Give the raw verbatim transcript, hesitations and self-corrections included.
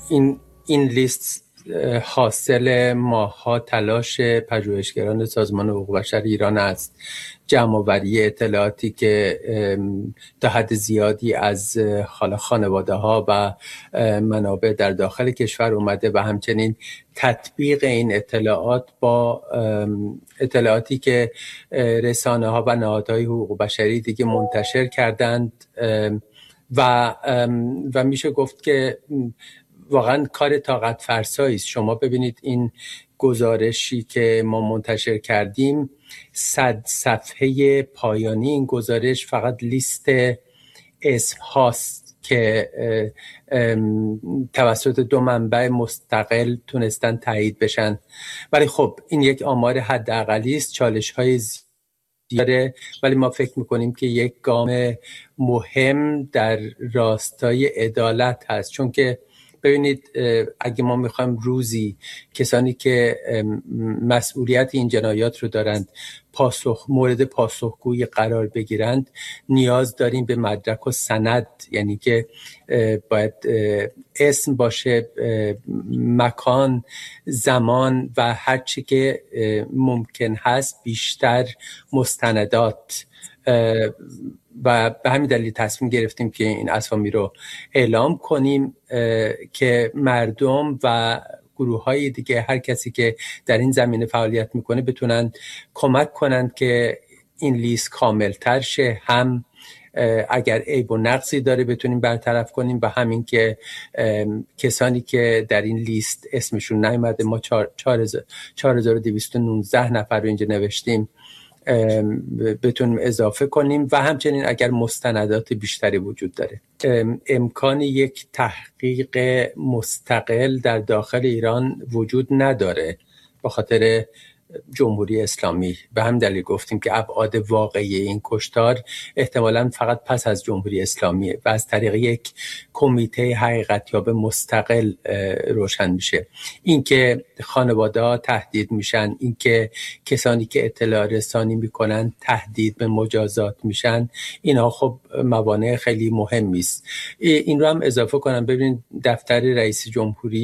این این لیست حاصل ماها تلاش پژوهشگران سازمان حقوق بشر ایران است، جمع‌آوری اطلاعاتی که تا حد زیادی از حالا خانواده ها و منابع در داخل کشور اومده و همچنین تطبیق این اطلاعات با اطلاعاتی که رسانه ها و نهادهای حقوق بشری دیگه منتشر کردند و و میشه گفت که واقعا کار طاقت فرسایی است. شما ببینید این گزارشی که ما منتشر کردیم، صد صفحه پایانی این گزارش فقط لیست اسم هاست که توسط دو منبع مستقل تونستن تایید بشن، ولی خب این یک آمار حداقلی است، چالش های زیاده، ولی ما فکر میکنیم که یک گام مهم در راستای عدالت هست. چون که ببینید اگه ما میخوایم روزی کسانی که مسئولیت این جنایات رو دارند پاسخ مورد پاسخگویی قرار بگیرند، نیاز داریم به مدرک و سند، یعنی که باید اسم باشه، مکان، زمان و هر چی که ممکن هست بیشتر مستندات، و به همین دلیل تصمیم گرفتیم که این اسامی رو اعلام کنیم که مردم و گروه‌های دیگه، هر کسی که در این زمینه فعالیت میکنه، بتونن کمک کنن که این لیست کاملتر شه، هم اگر عیب و نقصی داره بتونیم برطرف کنیم و همین که کسانی که در این لیست اسمشون نیامده، ما چهار هزار و دویست و نوزده نفر رو اینجا نوشتیم، بتونیم اضافه کنیم و همچنین اگر مستندات بیشتری وجود داره. امکان یک تحقیق مستقل در داخل ایران وجود نداره به خاطر جمهوری اسلامی. به هم دلیل گفتیم که ابعاد واقعی این کشتار احتمالاً فقط پس از جمهوری اسلامیه و از طریق یک کمیته حقیقتیاب مستقل روشن میشه. اینکه خانواده‌ها تهدید میشن، اینکه کسانی که اطلاع رسانی میکنن تهدید به مجازات میشن، اینا خب موانع خیلی مهمی است. این رو هم اضافه کنم، ببینید دفتر رئیس جمهوری